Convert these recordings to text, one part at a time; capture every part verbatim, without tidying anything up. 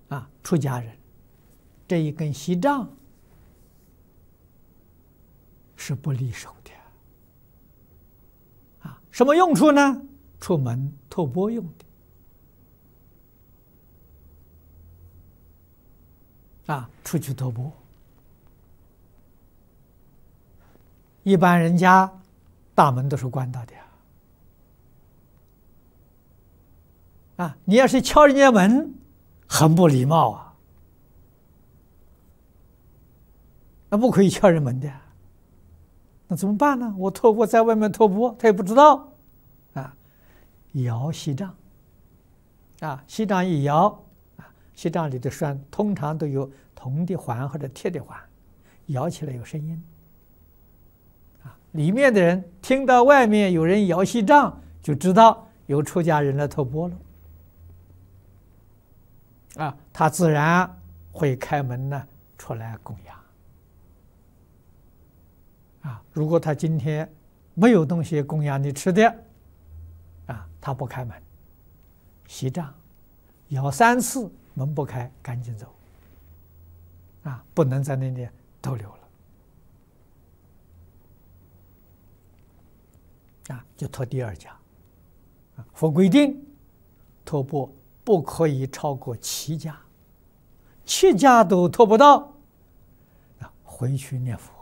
啊，出家人这一根锡杖是不离手的啊，什么用处呢？出门托钵用的啊，出去托钵。一般人家大门都是关到的呀，啊，你要是敲人家门，很不礼貌啊，那不可以敲人门的，那怎么办呢？我托钵在外面托钵，他也不知道，啊，摇锡杖，啊，锡杖一摇，啊，锡杖里的栓通常都有铜的环或者铁的环，摇起来有声音。里面的人听到外面有人摇锡杖，就知道有出家人来托钵了，啊，他自然会开门呢，出来供养。啊，如果他今天没有东西供养你吃的，啊，他不开门，锡杖摇三次，门不开，赶紧走，啊，不能在那里逗留了。啊，就托第二家。佛规定，托钵不可以超过七家，七家都托不到，啊，回去念佛。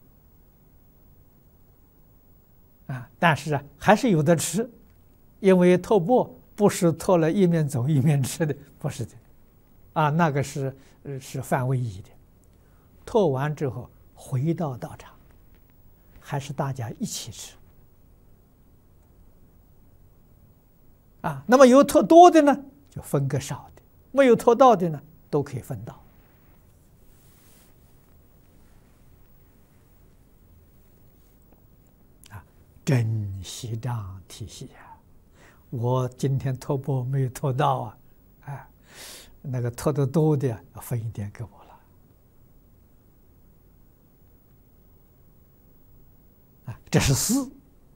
啊，但是啊，还是有的吃，因为托钵不是托了一面走一面吃的，不是的，啊，那个是是犯威仪的。托完之后回到道场，还是大家一起吃。啊，那么有托多的呢，就分个少的；没有托到的呢，都可以分到。啊，真锡杖体系啊！我今天托钵没有托到啊，啊，那个托得多的要分一点给我了。啊，这是四。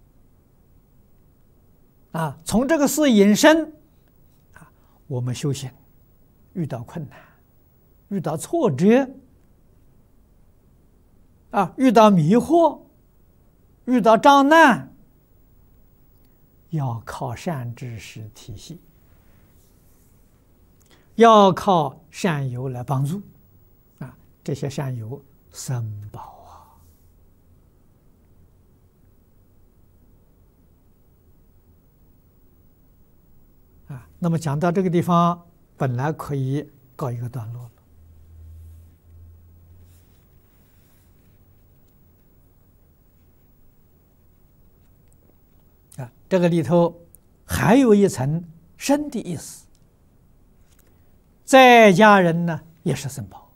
啊，从这个事引申，啊，我们修行遇到困难，遇到挫折，啊，遇到迷惑，遇到障难，要靠善知识体系，要靠善友来帮助，啊，这些善友僧宝。啊，那么讲到这个地方，本来可以告一个段落了。啊，这个里头还有一层深的意思。在家人呢也是僧宝，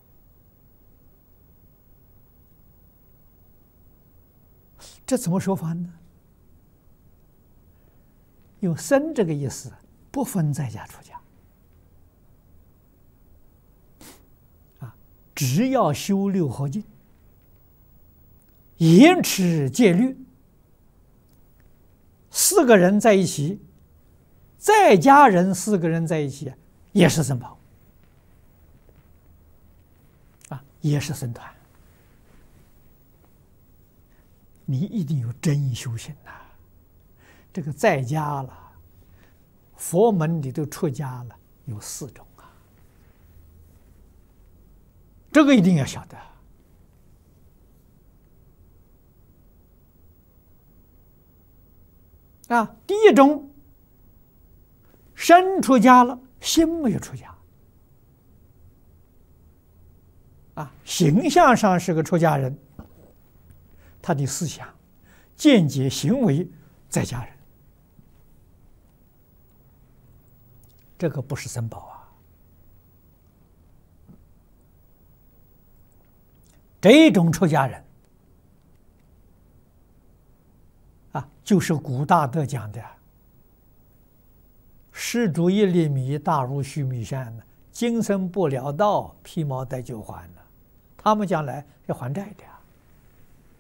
这怎么说法呢？有僧这个意思。不分在家出家，啊，只要修六合敬，严持戒律，四个人在一起，在家人四个人在一起也是僧宝，啊，也是僧团。你一定有真修行呐，这个在家了。佛门里头出家了有四种啊，这个一定要晓得啊。第一种，身出家了，心没有出家啊，形象上是个出家人，他的思想、见解、行为在家人。这个不是僧宝啊，这种出家人啊，就是古大德讲的“施主一粒米，大如须弥山”呢，今生不了道，披毛戴就还了。他们将来要还债的。